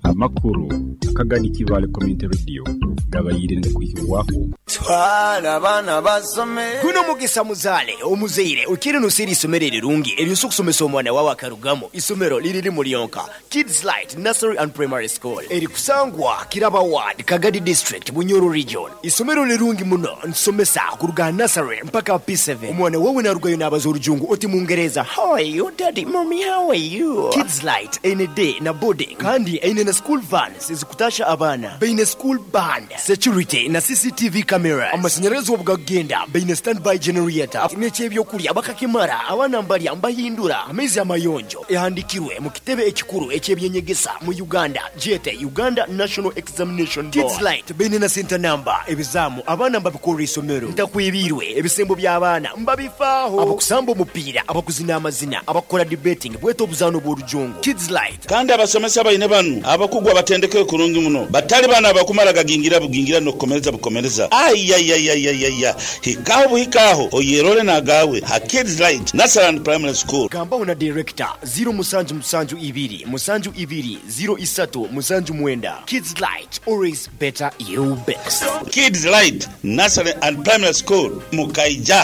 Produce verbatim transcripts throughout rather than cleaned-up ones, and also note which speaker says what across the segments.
Speaker 1: amakuru akagani kivale community radio gabayirinde kuyibwaho
Speaker 2: twala bana basome
Speaker 3: kuno mugisa muzale omuzeire ukiri nusiri isomero rirungi ebyo kusomesa omwana wawe akarugamo isomero liriri muri yonka Kids Light Nursery and Primary School eri kusangwa Kiraba Ward Kagadi District Bunyoro Region isomero lirungi muno nsomesa kuruga nursery mpaka P seven omwana wawe narugayo n'abazorujungu oti mungereza how are you daddy mommy how are you Kids Light in a day na boarding kandi ine na school vans zikutasha abana beine school band security na C C T V cameras amashanyarazi obugagenda beine standby generator n'ekyebyo kulya bakakimara abana mbali ambahindura amezi amayonjo ehandikirwe mu kitebe ekikuru ekyebyenyegesa mu Uganda G T Uganda National Examination Board Kids Light beine na center number ebizamu abana mbabikora isomero ntakwibirwe ebisembo by'abana mbabifaho abakusamba omupira abakuzina amazina abakora debating bweto obuzano bw'orujungu Kids Light
Speaker 4: kandi abasomesa bayine banu abakugwa batendeke kurungi muno batali bana bakumara gagingira bugingira no komereza bukomereza ay ay ay ay ay hikaho hikaho oyerole na gawe ha Kids Light Nursery and Primary School
Speaker 3: gamba una director zero musanju musanju ibiri musanju ibiri zero isatu musanju mwenda Kids Light always better you best
Speaker 4: Kids Light Nursery and Primary School Mukaija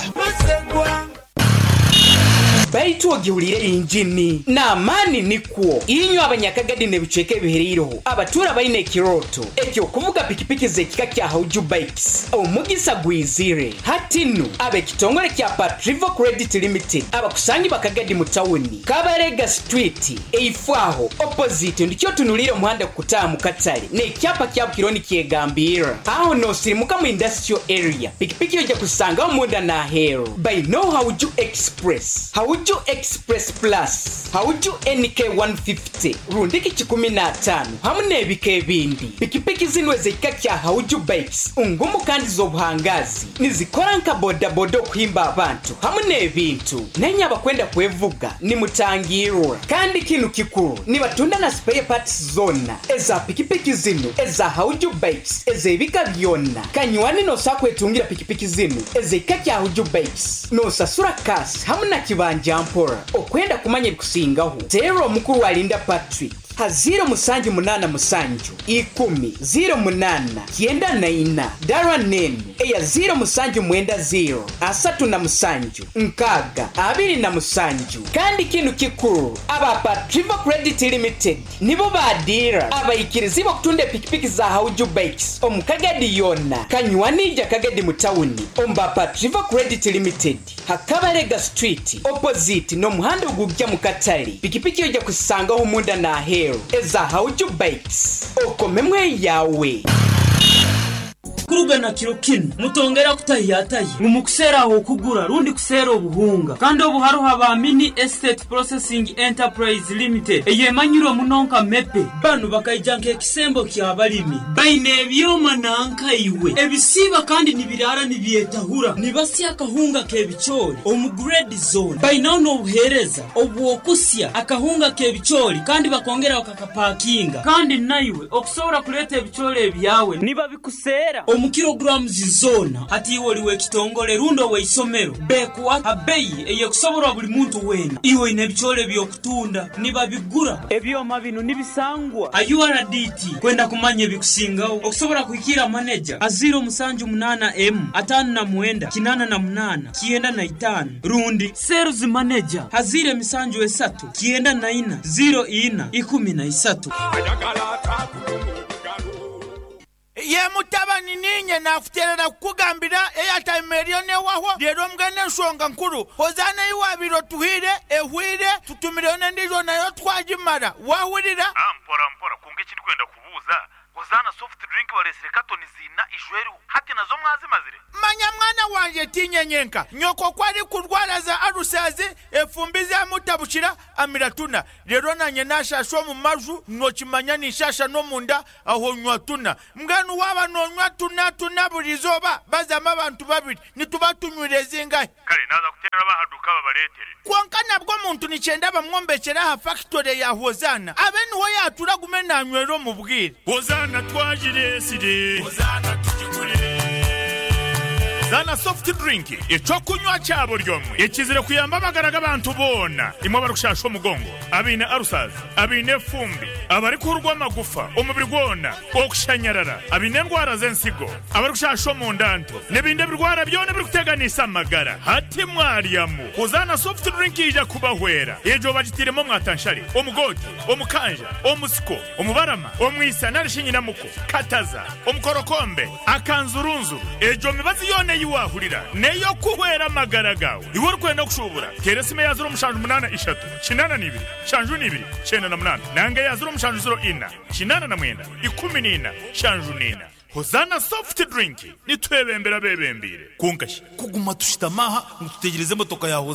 Speaker 5: Baitu ogihulire injini na mani nikuo inyo abanyakagadi ne bicheke bihiriroho abatura bayine kiroto ekyo kuvuga pikipiki zekika kya Hauju Bikes omugisa gwizire hatinu abe kitongole kya Patrivo Credit Limited abakusanyi bakagadi mu tawuni Kabarega Street eifwaho opposite ndikyo tunulire muhanda kutaha mu Katale ne kyapa kya kironi kyegambira aho no sirimuka mu industrial area pikipiki yoje kusanga omuda na hero by no Hauju Express Hauju Express Plus Hauju N K one fifty rundiki chikumi na tano hamune ebike bindi pikipiki zinwe zekika kya Hauju Bikes ungumu kandi zobuhangazi nizikora nka boda boda kuhimba abantu hamune ebintu nenya bakwenda kwevuga ni mutangirura kandi kinu kikuru ni batunda na spare parts zona eza pikipiki zinu eza Hauju Bikes eza ebika byonna kanyuani no sakwetungira pikipiki zinu ezekika kya Hauju Bikes no sasura kasi hamuna kibanja mpora okwenda kumanya kusingaho zero mukuru alinda Patrick ha zero musanju munana musanju ikumi zero munana kienda na ina darwa nene eya zero musanju mwenda zero asatu na musanju nkaga abiri na musanju kandi kinu kikuru aba Patrivo Credit Limited nibo badira abayikirizibo kutunde pikipiki za Hauju Bikes omukagadi yona kanywanija kagadi mutawuni omba Patrivo Credit Limited Hakabarega Street opposite no muhanda ugujja mu Katale pikipiki yoja kusangaho umunda na hero eza Hauju Bikes okomemwe yawe
Speaker 6: kuruga na kirokino mutongera kutayataye umukusera aho kugura rundi kusera obuhunga kandi obuharuha ba Mini Estate Processing Enterprise Limited eyemanyiro munonka mepe banu bakayijanka ekisembo kyabalimi baine ebyoma nanka iwe ebisiba kandi nibirara nibyetahura nibasya akahunga kebichori omugrade zone bainono obuhereza obwokusya akahunga kebichori kandi bakongera bakakapakinga kandi naiwe okusobora kuleta ebichori ebyawe niba bikusera omu kilograms zona hati woliwe kitongole rundo we isomero bekwa abeyi eye kusobora buli muntu wena iwe nebichole byokutunda niba bigura ebyoma bino nibisangwa U R D T kwenda kumanye bikusingaho okusobora kuikira manager aziro musanju munana M atanu na mwenda kinana na munana kienda na itano rundi sales manager hazire misanju esatu kienda na ina zero ina ikumi na isatu
Speaker 7: ye mutabani ninye nafuterera kugambira airtime erione waho rero mgane nsonga nkuru hozana iwabiro tuhire ehwire tutumirone ndizo nayo twajimara wahurira
Speaker 8: ampora mpora kunge kiri kwenda kubuza hozana soft drink walesere katoni zina ijweru hati nazo mwazi mazire
Speaker 7: manya mwana wanje tinyenyenka nyoko kwari kurwara za arusazi efumbiza mutabushira amiratuna rero nanye nashasho mu maju nokimanya nishasha no munda aho nywatuna mganu waba no nywatuna tuna burizoba bazama abantu babiri nitubatunyureze ngai
Speaker 8: kale naza kutera bahaduka babaletere
Speaker 7: kwanka nabwo muntu nicenda bamwombekera ha factory ya hozana abeni ho yatura gumena nywero mu bwire
Speaker 8: hozana twajire sire hozana tujigure
Speaker 7: Hozana soft drink ico kunywa cyabo ryomwe ikizire kuyamba bagaraga abantu bona imwe barushasho mugongo abine arusazi abine fumbi abari kurwa amagufa umubiri gwona okushanyarara abine ndwara zensigo abari kushasho mu ndanto nebinde birwara byone biri kuteganisa amagara hati mwariyamu Hozana soft drink ija kubahwera ejo bagitiremo mwatanshari omugoti omukanja omusiko omubarama omwisa narishinyina muko kataza omukorokombe akanzurunzu ejo mibazi yone yiwahurira neyo kuhwera amagara gawe iwe rukwenda kushubura keresime yazuro mushanju munana ishatu kinana nibiri shanju nibiri chena na munana nange yazuro mushanju zero ina kinana na mwenda ikumi nina shanju nina Hozana soft drink nitwebembera bebembire kunkashi
Speaker 9: kuguma tushitamaha mututegereze motoka yawe